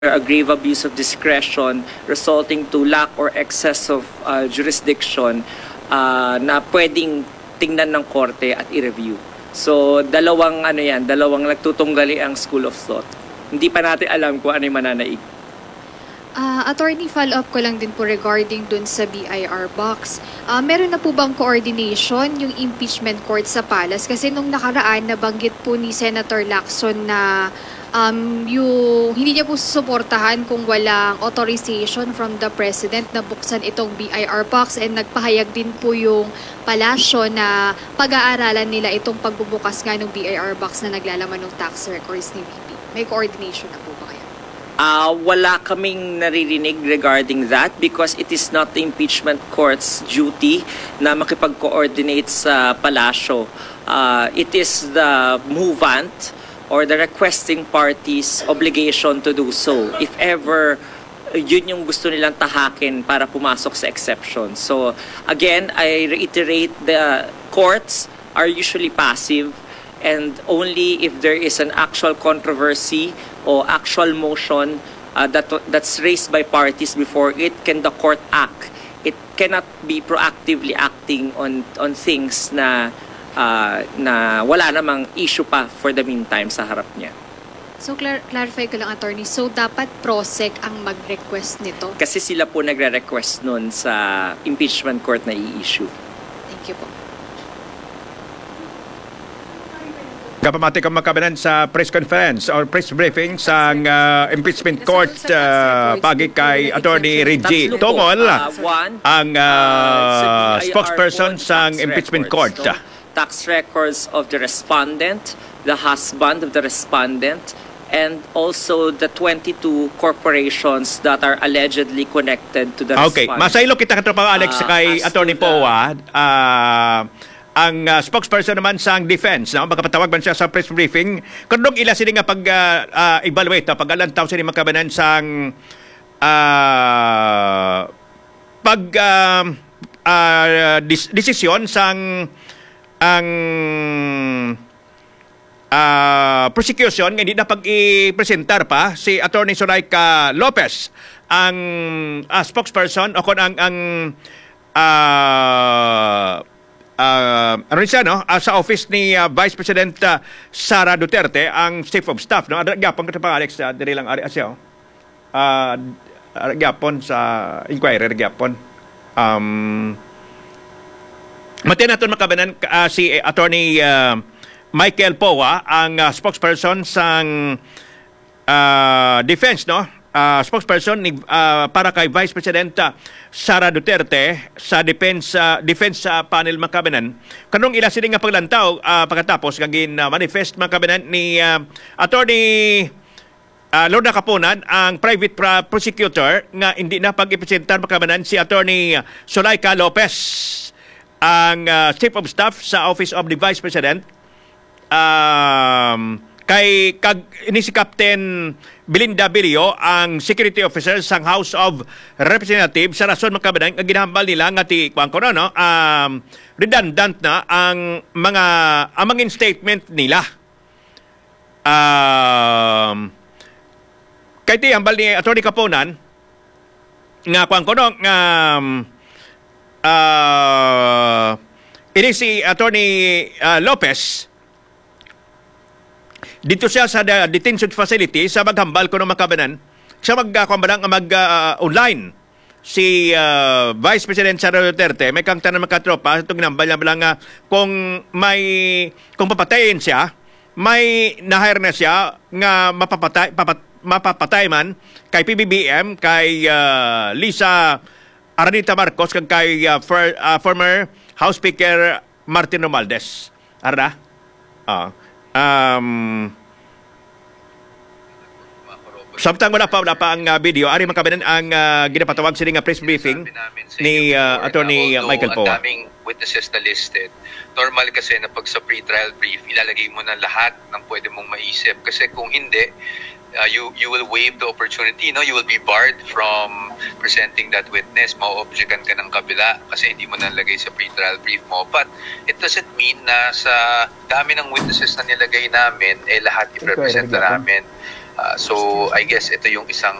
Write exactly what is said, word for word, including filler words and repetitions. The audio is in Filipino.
a grave abuse of discretion resulting to lack or excess of uh, jurisdiction uh, na pwedeng tingnan ng korte at i-review. So dalawang ano yan, dalawang nagtutunggali ang school of thought. Hindi pa natin alam kung ano yung mananaig. Uh, attorney, follow-up ko lang din po regarding dun sa B I R box. Uh, meron na po bang coordination yung impeachment court sa Palace? Kasi nung nakaraan, nabanggit po ni Senator Lacson na um, yung, hindi niya po susuportahan kung walang authorization from the President na buksan itong B I R box, and nagpahayag din po yung palasyo na pag-aaralan nila itong pagbubukas nga ng B I R box na naglalaman ng tax records ni V P. May coordination na po ba kayo? Uh, wala kaming naririnig regarding that because it is not the impeachment court's duty na makipag-coordinate sa palasyo. Uh, it is the movant or the requesting party's obligation to do so if ever yun yung gusto nilang tahakin para pumasok sa exception. So again, I reiterate, the courts are usually passive, and only if there is an actual controversy or actual motion uh, that that's raised by parties before it can the court act. It cannot be proactively acting on on things na uh, na wala namang issue pa for the meantime sa harap niya. So clar clarify ko lang, attorney. So dapat PROSEC ang mag-request nito? Kasi sila po nagre-request nun sa impeachment court na i-issue. Thank you po. Kapamati kang makabanan sa press conference or press briefing sa uh, impeachment court uh, pagi kay Attorney Reggie Tongol, ang uh, spokesperson sa impeachment court. Tax records of the respondent, the husband of the respondent, and also the twenty-two corporations that are allegedly connected to the okay. respondent. Okay, masaylo kita katropang Alex uh, kay Attorney Poa. Uh, ang uh, spokesperson naman sa defense, no? Magkapatawag man siya sa press briefing. Kung ila sila nga pag-evaluate, uh, uh, pag-alantaw sila makabanan sa uh, pag uh, uh, dis- desisyon sang ang uh, prosecution, hindi na pag-i-presentar pa si Attorney Zoraida Lopez, ang uh, spokesperson o kung ang ang uh, Uh, ano siya, no? Uh, sa office ni uh, Vice President uh, Sara Duterte, ang Chief of Staff, no? Gyapon ko pa, Alex, uh, dali lang ari asya, uh, gyapon sa inquirer, gyapon. Um, Mati natin makabanan uh, si uh, Attorney uh, Michael Poa, ang uh, spokesperson sa uh, defense, no? Uh, spokesperson ni, uh, para kay Vice President uh, Sara Duterte sa defense uh, defense uh, panel makabanan. Kanong ila sila nga paglantaw uh, pagkatapos kagin uh, manifest makabanan ni uh, Attorney uh, Lorna Capunan, ang private pra- prosecutor nga hindi na pag-ipresentar makabanan si Attorney Zoraida Lopez, ang uh, Chief of Staff sa Office of the Vice President. Um, kay kag ini si Captain Belinda Bilio, ang security officer sa House of Representatives, sa rason makabanan ang ginahambal nila nga ti kuan ko no um, redundant na ang mga amangin statement nila. Um, kay ti hambal ni Attorney Capunan nga kuan ko no um, uh, ini si Attorney uh, Lopez. Dito siya sa detention facility sa maghambal ko ng makabanan. Siya magkakambalang mag-online uh, si uh, Vice President Sara Duterte. May kang tanong makatropa. Itong ginambal niya lang uh, kung may, kung papatayin siya, may na-hire na siya nga mapapatay, papat, mapapatay man kay P B B M, kay uh, Lisa Aranita Marcos, kag kay uh, for, uh, former House Speaker Martin Romualdez. Arda? Ah. Uh, Um, samtang wala pa, wala pa ang uh, video, ari makabanan ang uh, ginapatawag sila nga press briefing ni uh, Attorney uh, Michael Poa. Ang daming witnesses na listed. Normal kasi na pag sa pre-trial brief, ilalagay mo na lahat ng pwede mong maisip. Kasi kung hindi, uh, you you will waive the opportunity, no? You will be barred from presenting that witness. Mau-objectan ka ng kabila kasi hindi mo nalagay sa pre-trial brief mo. But it doesn't mean na sa dami ng witnesses na nilagay namin, eh lahat i-represent na namin. Uh, so I guess ito yung isang